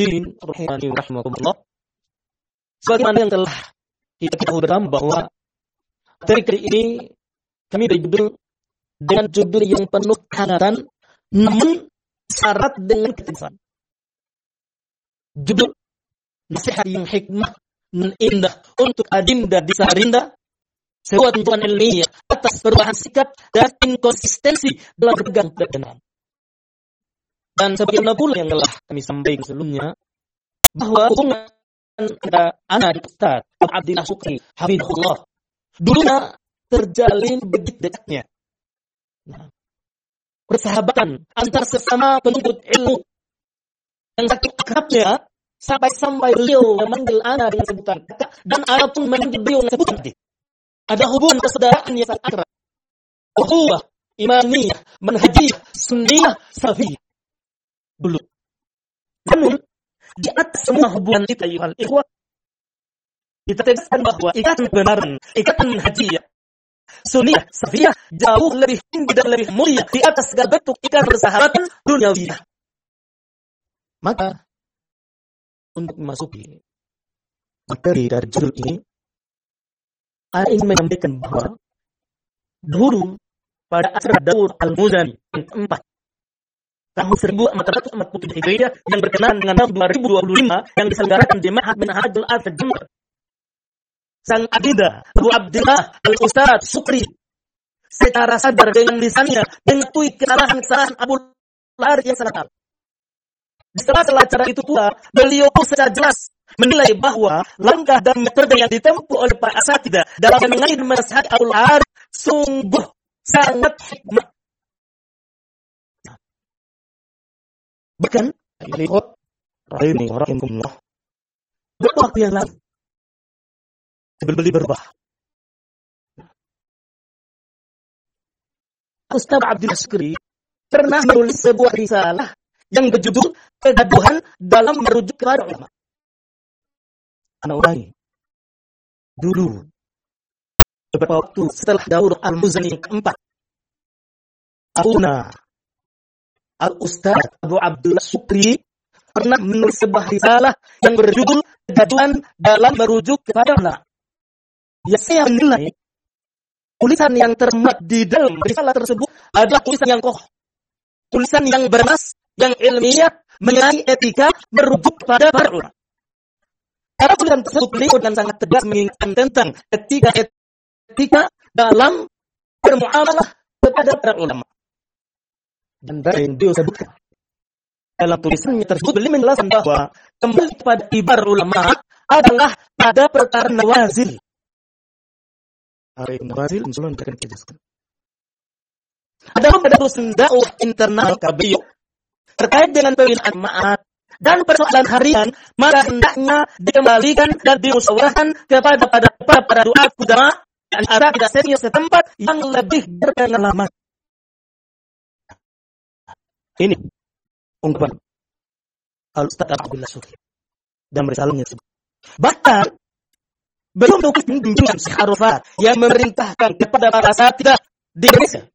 hadirin rahimani rahimakumullah, sebagaimana yang telah kita ketahui bersama bahwa materi ini kami beri judul dengan judul yang penuh kehangatan namun syarat dengan ketegasan. Judul nasihat yang hikmah dan indah untuk adinda di Samarinda, sebuah tuntutan ilmiah atas perubahan sikap dan inkonsistensi dalam berpegang kebenaran. Dan sebagaimana pula yang telah kami sampaikan sebelumnya, bahwa hubungan antara ana dan Ustaz Abdillah Syukri hafizahullah dulunya terjalin begitu dekatnya. Nah, persahabatan antar sesama penuntut ilmu yang saking akrabnya sampai beliau memanggil ana dengan sebutan kakak dan ana pun memanggil beliau dengan sebutan adik. Ada hubungan persaudaraan yang sangat akrab. Ukhuwah imaniyah, manhajiyah, sunniyah, salafiyah. Dulu. Namun di atas semua hubungan kita ayuhal ikhwah, kita tegaskan bahwa ikatan kebenaran, ikatan manhajiyah, sunniyah, salafiyah jauh lebih tinggi dan lebih mulia di atas segala bentuk ikatan persahabatan duniawiyah. Maka untuk memasuki materi dari judul ini, saya ingin menyampaikan bahwa dulu pada acara Daur Al-Muzani yang keempat tahun 1447 Hijriah yang berkenaan dengan tahun 2025 yang diselenggarakan di Ma'had Minhajul Athar Jember, sang adinda Abu Abdillah Al-Ustaz Syukri secara sadar dengan lisannya mengakui kesalahan Abu Al-Harith yang sangat. Di sela-sela acara itu pula, beliau pun secara jelas menilai bahwa langkah dan metode yang ditempuh oleh para asatidzah dalam mengenai menasihati Abu Al-Harith sungguh sangat hikmah. Bahkan, beberapa waktu yang lalu, sebelum beliau berubah, Ustaz Abdillah Syukri pernah menulis sebuah risalah yang berjudul Kegaduhan dalam Merujuk kepada Ulama. Anak ulangi. Dulu, beberapa waktu setelah Daur Al-Muzani yang keempat, Abuna Al-Ustaz Abu Abdillah Syukri pernah menulis sebuah risalah yang berjudul Kegaduhan dalam Merujuk kepada Ulama. Ya, saya menilai tulisan yang termuat di dalam risalah tersebut adalah tulisan yang kokoh, tulisan yang bernas, yang ilmiah mengenai etika merujuk kepada para ulama. Karena tulisan tersebut beliau dengan sangat tegas mengingatkan tentang etika dalam bermuamalah kepada para ulama. Dan dari yang beliau sebutkan dalam tulisannya tersebut, beliau menjelaskan bahwa kembali kepada ibar ulama adalah pada perkara nawazil. Nawazil, insyaallah akan kita jelaskan. Ada urusan dakwah internal beliau terkait dengan pembinaan jemaat dan persoalan harian, maka hendaknya dikembalikan dan dimusyawarahkan kepada para duat ulama dan ada tidak senior setempat yang lebih berpengalaman. Ini ungkapan Al-Ustaz Abdillah Syukri dan risalahnya tersebut. Bahkan belum cukup junjungan Syekh Arafat yang memerintahkan kepada para asatidzah di Indonesia